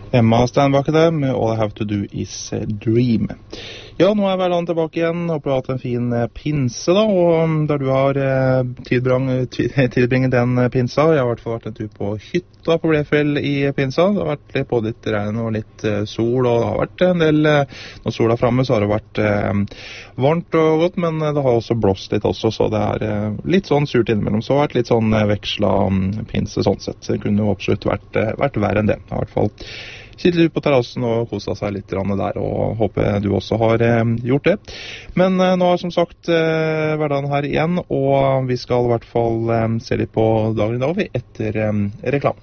Emma Steinbakke der med All I Have To Do Is Dream. Ja, nå er hverdagen tilbake igjen. Håper du har hatt en fin pinse da, og der du har tilbringet den pinsa. Jeg har i hvert fall vært en tur på hytta på Blefjell i pinsa. Det har vært både litt regn og litt sol, og det har vært en del, når sola er fremme så har det vært varmt og godt, men det har også blåst litt også, så det er litt sånn surt innimellom. Så det har vært litt sånn veksla pinse sånn sett. Det kunne jo absolutt vært verre enn det, i hvert fall. Sitter ut på terrassen og koset seg litt der, og håper du også har gjort det. Men nå er som sagt hverdagen her igjen, og vi skal i hvert fall se litt på dagen i dag etter reklam.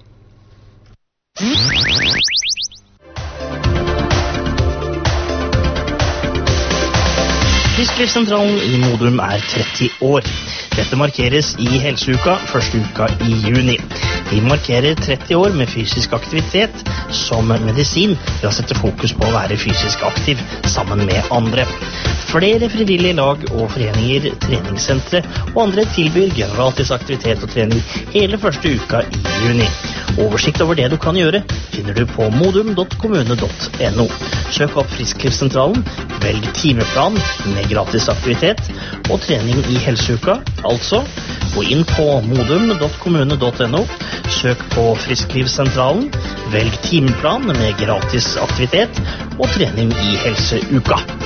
Frisklivssentralen i Modum er 30 år. Dette markeres i helseuka, første uka i juni. Vi markerer 30 år med fysisk aktivitet som medisin ved å sette fokus på å være fysisk aktiv sammen med andre. Flere frivillige lag og foreninger, treningssentre og andre tilbyr gratis aktivitet og trening hele første uka i juni. Oversikt over det du kan gjøre finner du på modum.kommune.no. Søk opp Frisklivssentralen, velg timeplan med gratis aktivitet og trening i helseuka. Altså, gå inn på modum.kommune.no, søk på Frisklivssentralen, velg timeplan med gratis aktivitet og trening i helseuka.